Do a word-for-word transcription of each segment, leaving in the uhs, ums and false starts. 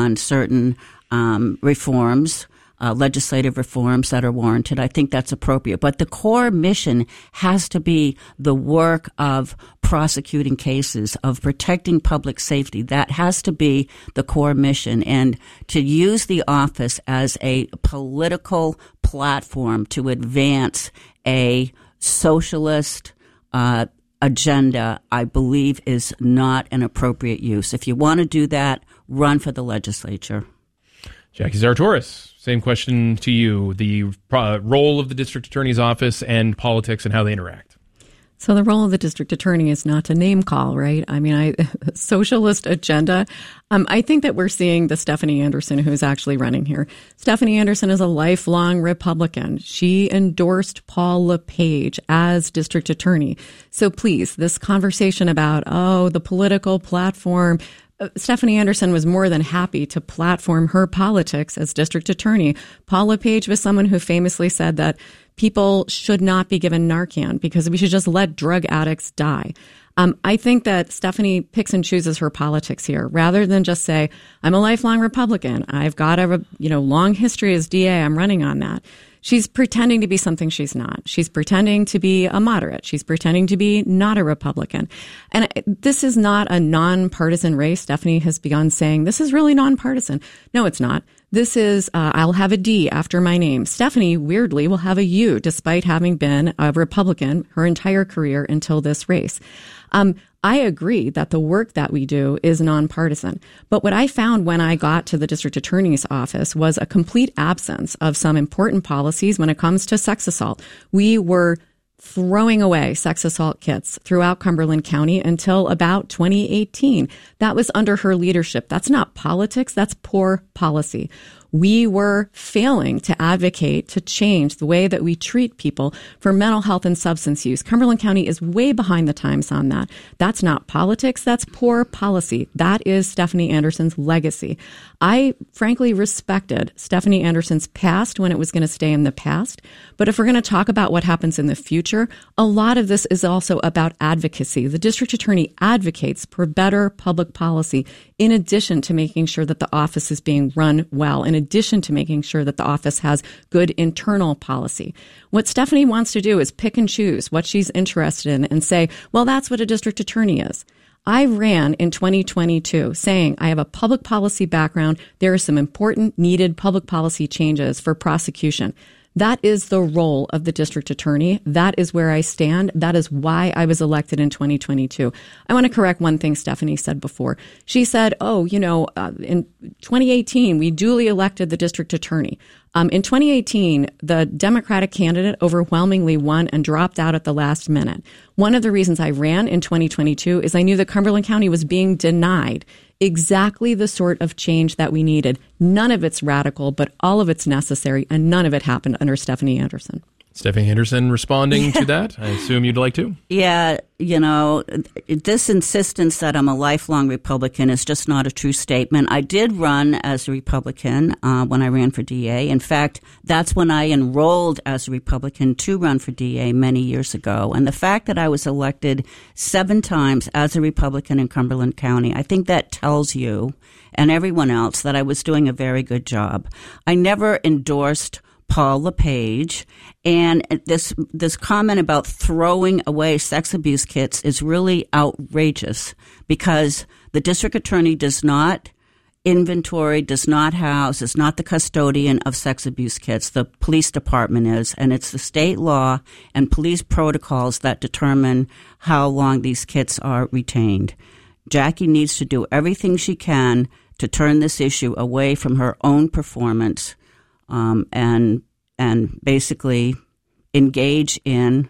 on certain um, reforms, uh, legislative reforms that are warranted. I think that's appropriate. But the core mission has to be the work of prosecuting cases, of protecting public safety. That has to be the core mission. And to use the office as a political platform to advance a socialist uh, agenda, I believe, is not an appropriate use. If you want to do that, run for the legislature. Jackie Zaratoriss, same question to you. The uh, role of the district attorney's office and politics and how they interact. So the role of the district attorney is not to name call, right? I mean, I socialist agenda. Um, I think that we're seeing the Stephanie Anderson who's actually running here. Stephanie Anderson is a lifelong Republican. She endorsed Paul LePage as district attorney. So please, this conversation about, oh, the political platform, Stephanie Anderson was more than happy to platform her politics as district attorney. Paul LePage was someone who famously said that people should not be given Narcan because we should just let drug addicts die. Um, I think that Stephanie picks and chooses her politics here rather than just say, I'm a lifelong Republican. I've got a you know long history as D A. I'm running on that. She's pretending to be something she's not. She's pretending to be a moderate. She's pretending to be not a Republican. And this is not a nonpartisan race. Stephanie has begun saying this is really nonpartisan. No, it's not. This is, uh, I'll have a D after my name. Stephanie, weirdly, will have a U despite having been a Republican her entire career until this race. Um, I agree that the work that we do is nonpartisan. But what I found when I got to the district attorney's office was a complete absence of some important policies when it comes to sex assault. We were throwing away sex assault kits throughout Cumberland County until about twenty eighteen. That was under her leadership. That's not politics. That's poor policy. We were failing to advocate to change the way that we treat people for mental health and substance use. Cumberland County is way behind the times on that. That's not politics. That's poor policy. That is Stephanie Anderson's legacy. I frankly respected Stephanie Anderson's past when it was going to stay in the past. But if we're going to talk about what happens in the future, a lot of this is also about advocacy. The district attorney advocates for better public policy in addition to making sure that the office is being run well, in addition to making sure that the office has good internal policy. What Stephanie wants to do is pick and choose what she's interested in and say, well, that's what a district attorney is. I ran in twenty twenty-two saying I have a public policy background. There are some important needed public policy changes for prosecution. That is the role of the district attorney. That is where I stand. That is why I was elected in twenty twenty-two. I want to correct one thing Stephanie said before. She said, oh, you know, uh, in twenty eighteen, we duly elected the district attorney. Um, in twenty eighteen, the Democratic candidate overwhelmingly won and dropped out at the last minute. One of the reasons I ran in twenty twenty-two is I knew that Cumberland County was being denied exactly the sort of change that we needed. None of it's radical, but all of it's necessary, and none of it happened under Stephanie Anderson. Stephanie Anderson responding to that? I assume you'd like to? Yeah, you know, this insistence that I'm a lifelong Republican is just not a true statement. I did run as a Republican uh, when I ran for D A. In fact, that's when I enrolled as a Republican to run for D A many years ago. And the fact that I was elected seven times as a Republican in Cumberland County, I think that tells you and everyone else that I was doing a very good job. I never endorsed Paul LePage, and this this comment about throwing away sex abuse kits is really outrageous because the district attorney does not inventory, does not house, is not the custodian of sex abuse kits. The police department is, and it's the state law and police protocols that determine how long these kits are retained. Jackie needs to do everything she can to turn this issue away from her own performance. Um, and and basically engage in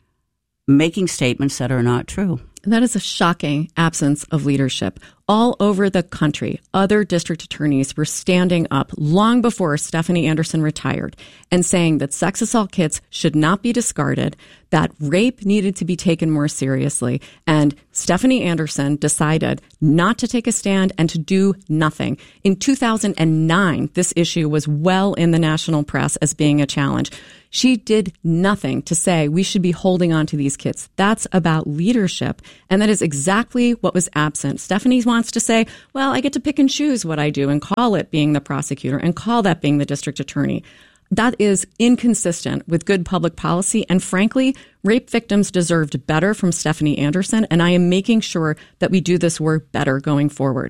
making statements that are not true. That is a shocking absence of leadership. All over the country, other district attorneys were standing up long before Stephanie Anderson retired and saying that sex assault kits should not be discarded, that rape needed to be taken more seriously. And Stephanie Anderson decided not to take a stand and to do nothing. In two thousand nine, this issue was well in the national press as being a challenge. She did nothing to say we should be holding on to these kits. That's about leadership. And that is exactly what was absent. Stephanie's wants to say, well, I get to pick and choose what I do and call it being the prosecutor and call that being the district attorney. That is inconsistent with good public policy. And frankly, rape victims deserved better from Stephanie Anderson. And I am making sure that we do this work better going forward.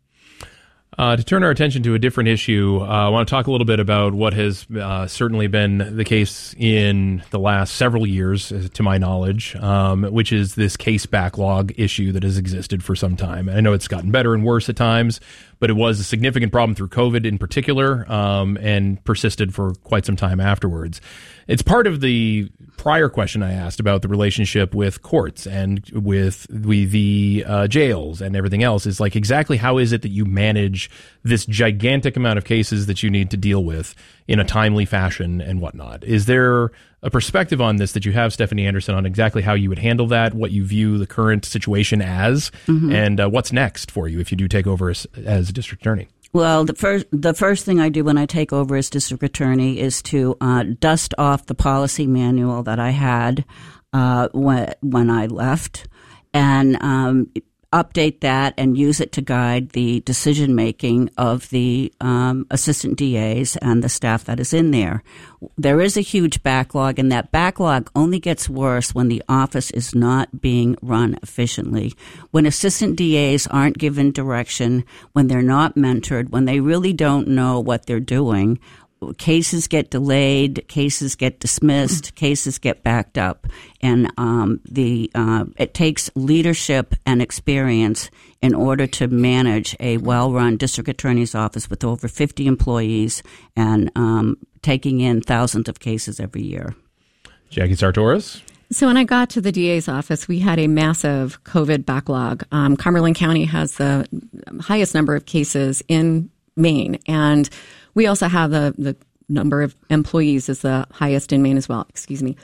Uh, to turn our attention to a different issue, uh, I want to talk a little bit about what has uh, certainly been the case in the last several years, to my knowledge, um, which is this case backlog issue that has existed for some time. I know it's gotten better and worse at times, but it was a significant problem through COVID in particular, um, and persisted for quite some time afterwards. It's part of the prior question I asked about the relationship with courts and with the, the uh, jails and everything else. Is like, exactly how is it that you manage this gigantic amount of cases that you need to deal with in a timely fashion and whatnot? Is there a perspective on this that you have, Stephanie Anderson, on exactly how you would handle that, what you view the current situation as, mm-hmm. and uh, what's next for you if you do take over as, as a district attorney? Well, the first the first thing I do when I take over as district attorney is to uh, dust off the policy manual that I had uh, when when I left, and um, update that and use it to guide the decision making of the um, assistant D As and the staff that is in there. There is a huge backlog, and that backlog only gets worse when the office is not being run efficiently. When assistant D As aren't given direction, when they're not mentored, when they really don't know what they're doing, cases get delayed, cases get dismissed, cases get backed up, and um, the uh, it takes leadership and experience in order to manage a well-run district attorney's office with over fifty employees and um, taking in thousands of cases every year. Jackie Sartoris. So when I got to the D A's office, we had a massive COVID backlog. Um, Cumberland County has the highest number of cases in Maine, and we also have the, the number of employees is the highest in Maine as well. Excuse me.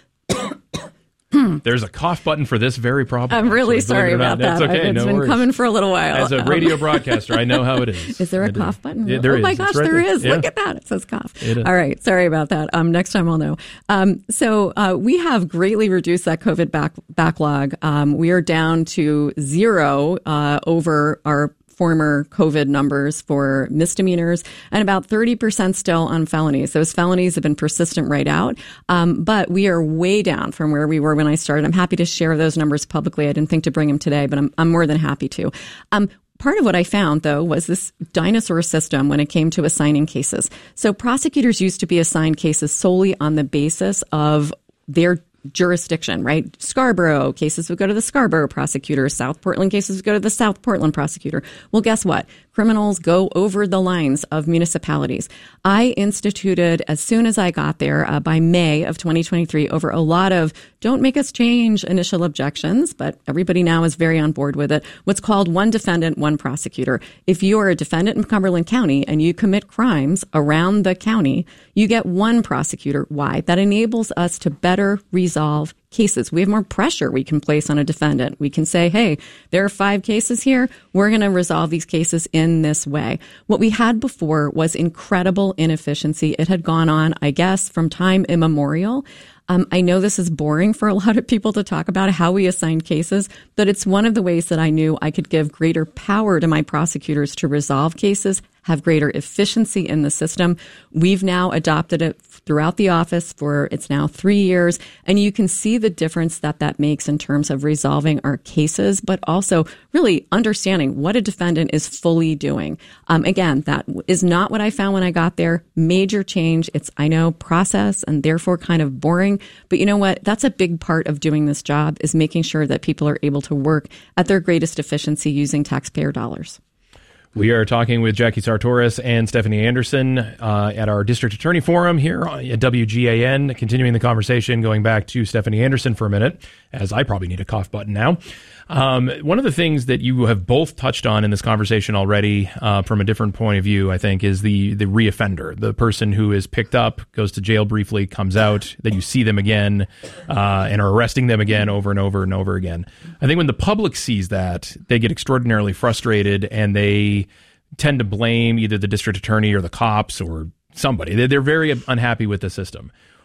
There's a cough button for this very problem. I'm really actually, sorry about that. It's okay. It's no been worries. coming for a little while. As a radio broadcaster, I know how it is. Is there a I cough do. button? Yeah, there oh is. my gosh, right there there. is. Yeah. Look at that. It says cough. It is. All right. Sorry about that. Um, next time I'll know. Um, so uh, we have greatly reduced that COVID back, backlog. Um, we are down to zero uh, over our former COVID numbers for misdemeanors, and about thirty percent still on felonies. Those felonies have been persistent right out, um, but we are way down from where we were when I started. I'm happy to share those numbers publicly. I didn't think to bring them today, but I'm, I'm more than happy to. Um, Part of what I found, though, was this dinosaur system when it came to assigning cases. So prosecutors used to be assigned cases solely on the basis of their jurisdiction, right? Scarborough cases would go to the Scarborough prosecutor. South Portland cases would go to the South Portland prosecutor. Well, guess what? Criminals go over the lines of municipalities. I instituted, as soon as I got there, uh, by May of twenty twenty-three, over a lot of don't make us change initial objections, but everybody now is very on board with it, what's called one defendant, one prosecutor. If you are a defendant in Cumberland County and you commit crimes around the county, you get one prosecutor. Why? That enables us to better resolve cases. We have more pressure we can place on a defendant. We can say, hey, there are five cases here. We're going to resolve these cases in this way. What we had before was incredible inefficiency. It had gone on, I guess, from time immemorial. Um, I know this is boring for a lot of people to talk about how we assign cases, but it's one of the ways that I knew I could give greater power to my prosecutors to resolve cases, have greater efficiency in the system. We've now adopted it throughout the office for it's now three years, and you can see the difference that that makes in terms of resolving our cases, but also really understanding what a defendant is fully doing. Um, again, that is not what I found when I got there. Major change. It's, I know, process and therefore kind of boring, but you know what? That's a big part of doing this job, is making sure that people are able to work at their greatest efficiency using taxpayer dollars. We are talking with Jackie Sartoris and Stephanie Anderson uh, at our District Attorney Forum here at W G A N, continuing the conversation, going back to Stephanie Anderson for a minute, as I probably need a cough button now. Um, one of the things that you have both touched on in this conversation already, uh, from a different point of view, I think, is the the reoffender, the person who is picked up, goes to jail briefly, comes out, then you see them again, uh, and are arresting them again over and over and over again. I think when the public sees that, they get extraordinarily frustrated, and they tend to blame either the district attorney or the cops or somebody. They're, they're very unhappy with the system.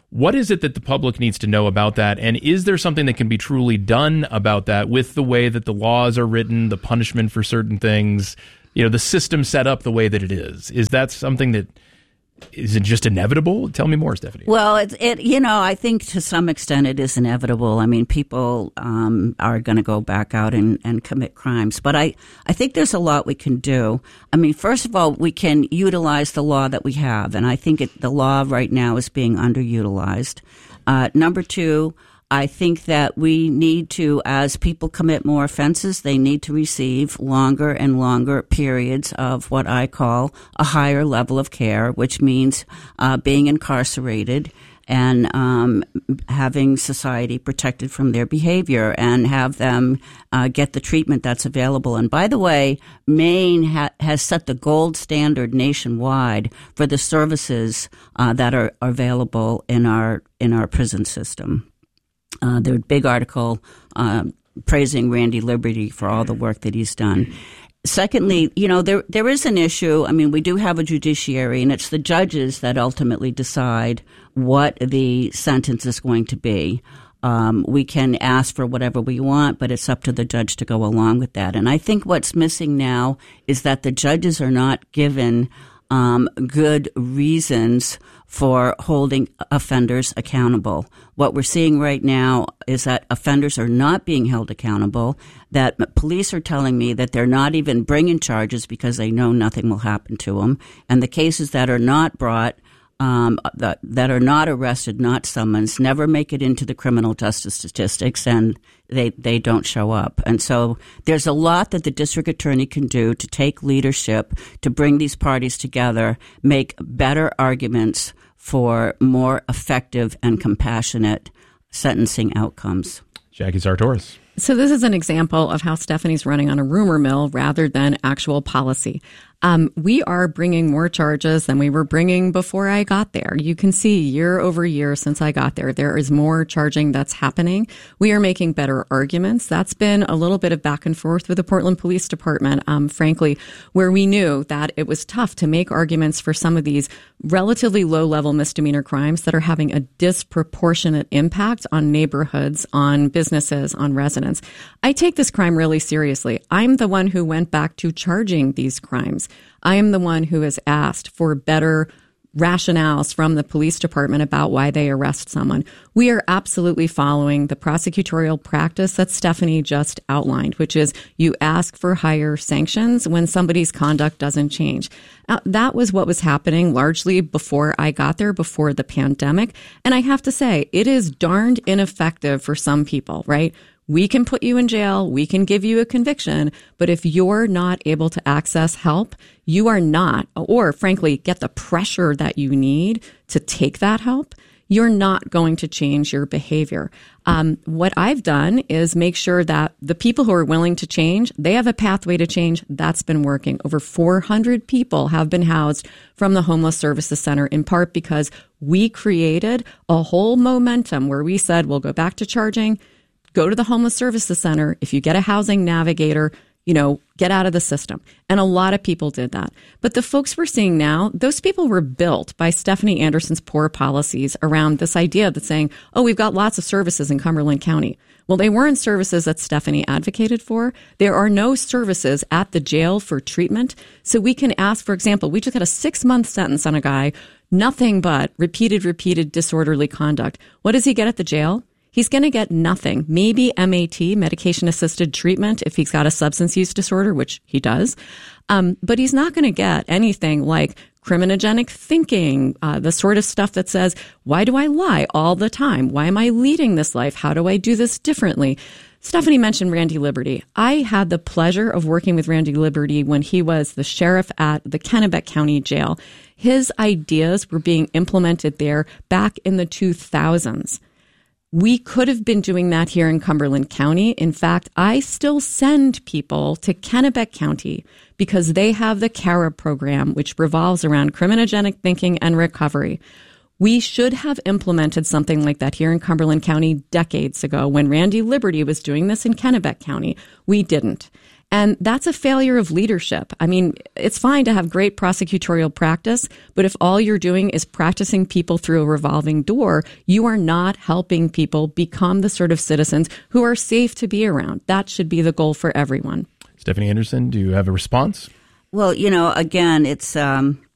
What is it that the public needs to know about that? And is there something that can be truly done about that with the way that the laws are written, the punishment for certain things, you know, the system set up the way that it is? Is that something that is it just inevitable? Tell me more, Stephanie. Well, it, it you know, I think to some extent it is inevitable. I mean, people um, are going to go back out and, and commit crimes. But I, I think there's a lot we can do. I mean, first of all, we can utilize the law that we have. And I think it, the law right now is being underutilized. Uh, number two, I think that we need to, as people commit more offenses, they need to receive longer and longer periods of what I call a higher level of care, which means uh, being incarcerated and um, having society protected from their behavior and have them uh, get the treatment that's available. And by the way, Maine ha- has set the gold standard nationwide for the services uh, that are available in our in our prison system. Uh, there's a big article uh, praising Randy Liberty for all the work that he's done. Secondly, you know, there there is an issue. I mean, we do have a judiciary, and it's the judges that ultimately decide what the sentence is going to be. Um, we can ask for whatever we want, but it's up to the judge to go along with that. And I think what's missing now is that the judges are not given um, good reasons for holding offenders accountable. What we're seeing right now is that offenders are not being held accountable, that police are telling me that they're not even bringing charges because they know nothing will happen to them. And the cases that are not brought, um, that, that are not arrested, not summons, never make it into the criminal justice statistics, and they, they don't show up. And so there's a lot that the district attorney can do to take leadership, to bring these parties together, make better arguments for more effective and compassionate sentencing outcomes. Jackie Sartoris. So this is an example of how Stephanie's running on a rumor mill rather than actual policy. Um, we are bringing more charges than we were bringing before I got there. You can see year over year since I got there, there is more charging that's happening. We are making better arguments. That's been a little bit of back and forth with the Portland Police Department, um, frankly, where we knew that it was tough to make arguments for some of these relatively low-level misdemeanor crimes that are having a disproportionate impact on neighborhoods, on businesses, on residents. I take this crime really seriously. I'm the one who went back to charging these crimes. I am the one who has asked for better rationales from the police department about why they arrest someone. We are absolutely following the prosecutorial practice that Stephanie just outlined, which is you ask for higher sanctions when somebody's conduct doesn't change. Uh, that was what was happening largely before I got there, before the pandemic. And I have to say, it is darned ineffective for some people, right? We can put you in jail. We can give you a conviction. But if you're not able to access help, you are not, or frankly, get the pressure that you need to take that help, you're not going to change your behavior. Um, what I've done is make sure that the people who are willing to change, they have a pathway to change. That's been working. Over four hundred people have been housed from the Homeless Services Center, in part because we created a whole momentum where we said, we'll go back to charging. Go to the Homeless Services Center. If you get a housing navigator, you know, get out of the system. And a lot of people did that. But the folks we're seeing now, those people were built by Stephanie Anderson's poor policies around this idea that's saying, oh, we've got lots of services in Cumberland County. Well, they weren't services that Stephanie advocated for. There are no services at the jail for treatment. So we can ask, for example, we just had a six-month sentence on a guy, nothing but repeated, repeated disorderly conduct. What does he get at the jail? He's going to get nothing, maybe M A T, medication-assisted treatment, if he's got a substance use disorder, which he does. Um, but he's not going to get anything like criminogenic thinking, uh, the sort of stuff that says, why do I lie all the time? Why am I leading this life? How do I do this differently? Stephanie mentioned Randy Liberty. I had the pleasure of working with Randy Liberty when he was the sheriff at the Kennebec County Jail. His ideas were being implemented there back in the two thousands. We could have been doing that here in Cumberland County. In fact, I still send people to Kennebec County because they have the CARA program, which revolves around criminogenic thinking and recovery. We should have implemented something like that here in Cumberland County decades ago when Randy Liberty was doing this in Kennebec County. We didn't. And that's a failure of leadership. I mean, it's fine to have great prosecutorial practice, but if all you're doing is practicing people through a revolving door, you are not helping people become the sort of citizens who are safe to be around. That should be the goal for everyone. Stephanie Anderson, do you have a response? Well, you know, again, it's um,